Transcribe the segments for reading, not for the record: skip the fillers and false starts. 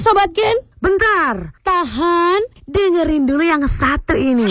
Sobat Gen? Bentar, Tahan. dengerin dulu yang satu ini.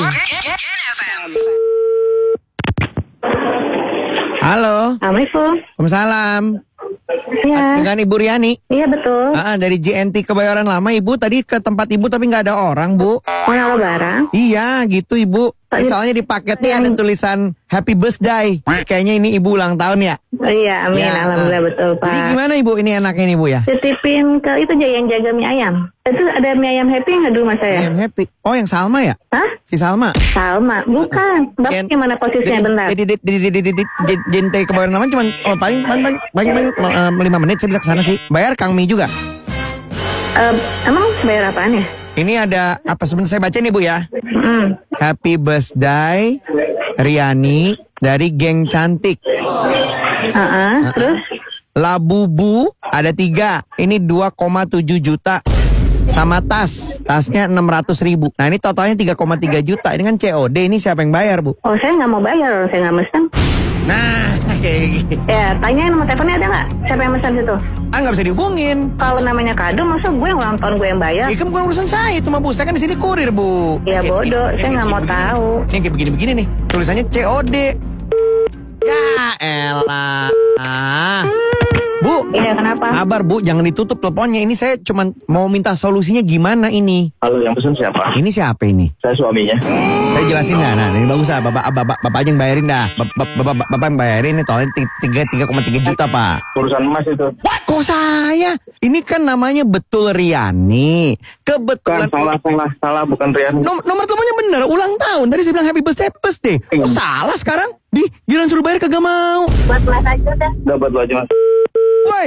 Halo. Assalamualaikum. Waalaikumsalam. Iya. Dengan Ibu Riani. Iya betul. Dari JNT Kebayoran Lama. Ibu tadi ke tempat Ibu tapi nggak ada orang, Bu. Mau naruh barang? Iya, gitu Ibu. Soalnya di paketnya ada tulisan Happy Birthday. Kayaknya ini Ibu ulang tahun ya? Oh, iya, amin. Ya, Alhamdulillah betul, Pak. Jadi gimana Ibu? Ini enaknya nih Bu ya? Titipin ke itu yang jaga mie ayam. Itu ada mie ayam Happy nggak di rumah saya? Yang Happy. Oh, yang Salma ya? Hah? Si Salma. Salma? Bukan. Bapak gimana posisinya bentar? JNT Kebayoran Lama cuma paling 5 menit saya bisa kesana sih. Bayar Kang Mi juga. Emang bayar apaan ya? Ini ada apa sebenarnya saya baca nih Bu ya? Happy Birthday Riani dari Geng Cantik. Terus? Labubu ada 3. Ini 2,7 juta. Sama tasnya 600.000. Nah ini totalnya 3,3 juta. Ini kan COD. Ini siapa yang bayar Bu? Oh saya nggak mau bayar, saya nggak mesen. Nah kayak gitu. Ya tanyain nomor teleponnya ada nggak? Siapa yang mesen situ? Nggak bisa dihubungin. Kalau namanya kado, masa gue yang ulang tahun gue yang bayar? Ini kan bukan urusan saya itu mah Bu. Saya kan di sini kurir Bu. Ya bodoh, saya nggak mau tahu. Ini kayak begini-begini nih. Tulisannya COD. Ya elah. Bu, Iya kenapa? sabar Bu, jangan ditutup teleponnya. Ini saya cuma mau minta solusinya gimana ini. Halo, yang pesen siapa? Ini siapa ini? Saya suaminya. Saya jelasin dah. Nah, ini bagus lah. Bapak aja yang bayarin dah. Bapak yang bayarin ini totalnya 3,3 juta Pak. Urusan emas itu. Kok saya? Ini kan namanya betul Riani. Kebetulan. Salah, bukan Rian. Nomor teleponnya bener, ulang tahun. Tadi saya bilang happy birthday. Kok salah sekarang? Giliran suruh bayar kagak mau. Buat mas aja udah. Udah buat lo aja Mas. Woi.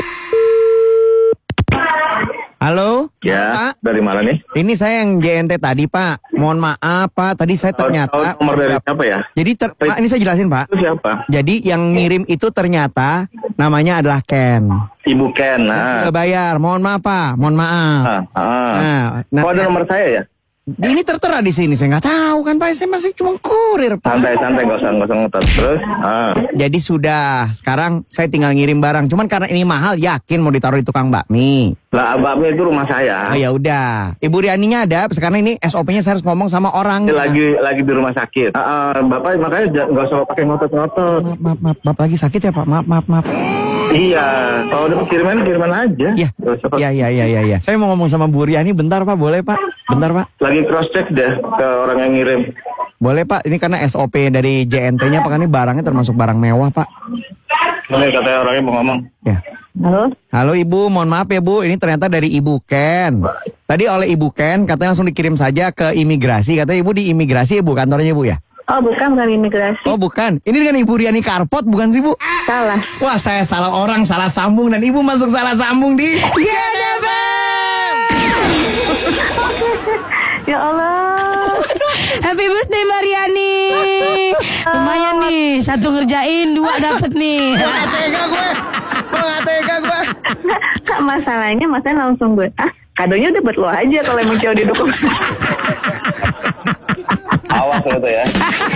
Halo? Ya, Pak? dari mana nih? Ini saya yang JNT tadi Pak. Mohon maaf Pak, tadi saya ternyata Nomor dari siapa ya? Jadi Pak, ini saya jelasin Pak. Itu siapa? Jadi yang ngirim itu ternyata namanya adalah Ken. Ibu Ken. Sudah bayar, mohon maaf Pak, mohon maaf. Kok ada nomor saya ya? Ini tertera di sini, saya nggak tahu kan Pak, saya masih cuma kurir Pak. Santai, nggak usah ngotot. Terus? Jadi sudah, sekarang saya tinggal ngirim barang. Cuman karena ini mahal, yakin mau ditaruh di tukang bakmi. Lah, bakmi itu rumah saya. Oh ya udah, Ibu Rianinya ada. Sekarang ini SOP-nya saya harus ngomong sama orang. Lagi di rumah sakit. Bapak makanya nggak usah pakai ngotot-ngotot. Maaf, Bapak lagi sakit ya Pak. Maaf. Iya, kalau udah kiriman aja. Iya. Saya mau ngomong sama Bu Riani bentar Pak, boleh Pak? Bentar Pak. Lagi cross check deh ke orang yang ngirim. Boleh Pak, ini karena SOP dari JNT-nya Pak, ini barangnya termasuk barang mewah Pak. Ini katanya orangnya mau ngomong. Ya. Halo Ibu, mohon maaf ya Bu, ini ternyata dari Ibu Ken. Tadi oleh Ibu Ken katanya langsung dikirim saja ke imigrasi. Katanya Ibu di imigrasi ya Bu, kantornya Bu ya? Oh bukan imigrasi. Oh bukan, ini dengan Ibu Riani Karpot bukan sih Bu? Salah. Wah saya salah orang, salah sambung. Dan Ibu masuk salah sambung di GNFM. Ya Allah. Happy birthday Mbak Riani. Lumayan nih, 1 ngerjain 2 dapet nih. Gak tega gue. Kak masalahnya langsung gue. Kadonya udah buat lo aja kalau emang jauh didukung. Awas gitu ya.